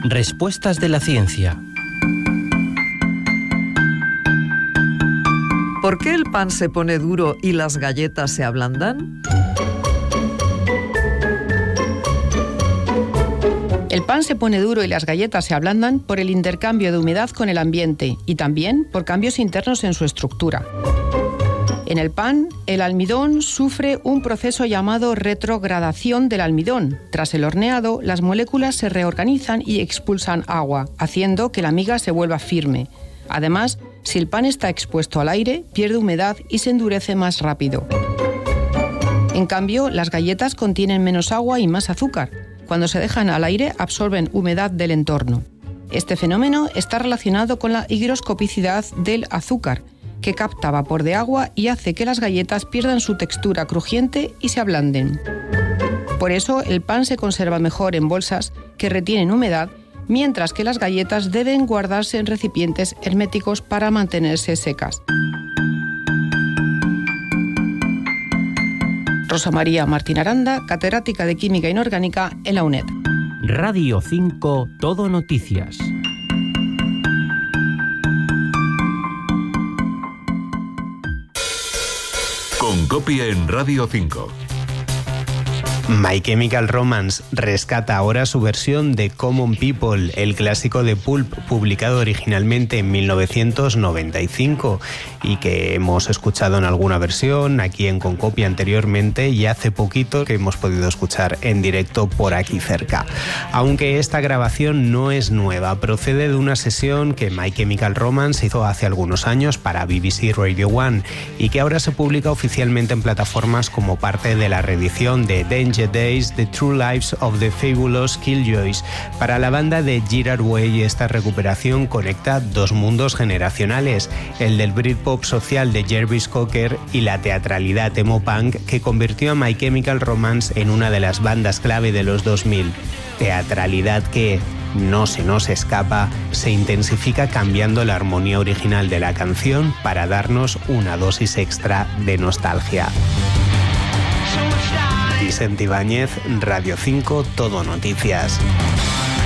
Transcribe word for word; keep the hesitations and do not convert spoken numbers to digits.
Respuestas de la ciencia. ¿Por qué el pan se pone duro y las galletas se ablandan? El pan se pone duro y las galletas se ablandan por el intercambio de humedad con el ambiente y también por cambios internos en su estructura. En el pan, el almidón sufre un proceso llamado retrogradación del almidón. Tras el horneado, las moléculas se reorganizan y expulsan agua, haciendo que la miga se vuelva firme. Además, si el pan está expuesto al aire, pierde humedad y se endurece más rápido. En cambio, las galletas contienen menos agua y más azúcar. Cuando se dejan al aire, absorben humedad del entorno. Este fenómeno está relacionado con la higroscopicidad del azúcar, que capta vapor de agua y hace que las galletas pierdan su textura crujiente y se ablanden. Por eso, el pan se conserva mejor en bolsas que retienen humedad, mientras que las galletas deben guardarse en recipientes herméticos para mantenerse secas. Rosa María Martín Aranda, catedrática de Química Inorgánica en la UNED. Radio cinco, Todo Noticias. Con Copia en Radio cinco. My Chemical Romance rescata ahora su versión de Common People, el clásico de Pulp, publicado originalmente en mil novecientos noventa y cinco y que hemos escuchado en alguna versión aquí en Concopia anteriormente y hace poquito que hemos podido escuchar en directo por aquí cerca. Aunque esta grabación no es nueva, procede de una sesión que My Chemical Romance hizo hace algunos años para B B C Radio One y que ahora se publica oficialmente en plataformas como parte de la reedición de Danger Days, The True Lives of the Fabulous Killjoys. Para la banda de Gerard Way, esta recuperación conecta dos mundos generacionales, el del Britpop social de Jarvis Cocker y la teatralidad emo punk que convirtió a My Chemical Romance en una de las bandas clave de los dos mil. Teatralidad que, no se nos escapa, se intensifica cambiando la armonía original de la canción para darnos una dosis extra de nostalgia. Vicente Ibáñez, Radio cinco, Todo Noticias.